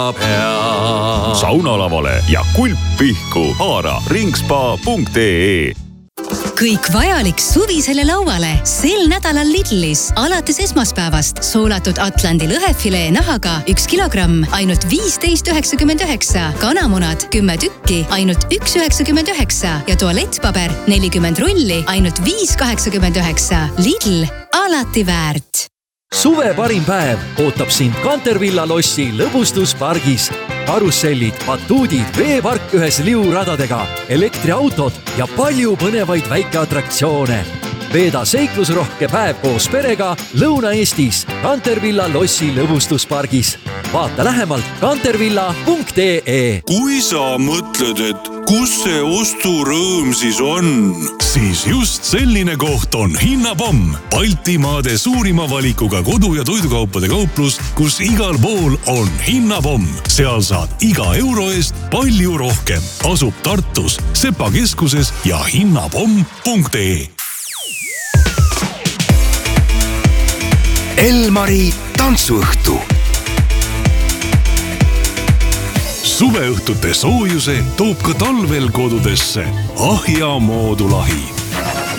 saunalavale ja kulp pihku. Haara ringspa.ee. Kõik vajalik suvisele lauale sel nädalal Lidlis. Alates esmaspäevast soolatud Atlandi lõhefilee nahaga 1 kilogramm ainult 15,99. Kanamunad 10 tükki ainult 1,99 ja tualettpaber 40 rulli ainult 5,89. Lidl, alati väärt. Suve parim päev ootab sind Cantervilla lossi lõbustuspargis. Karussellid, batuudid, veepark ühes liuradadega, elektriautod ja palju põnevaid väikeatraktsioone. Veeda seiklusrohke päev koos perega Lõuna-Eestis Cantervilla lossi lõbustuspargis. Vaata lähemalt cantervilla.ee. Kui sa mõtled, et kus see osturõõm siis on? Siis just selline koht on Hinnapomm. Baltimaade suurima valikuga kodu- ja toidukaupade kauplus, kus igal pool on Hinnapomm. Seal saad iga euro eest palju rohkem. Asub Tartus, Sepa keskuses ja hinnapomm.ee. Elmari tantsuõhtu. Suveõhtute soojuse toob ka talvel kodudesse Ahja moodulahi.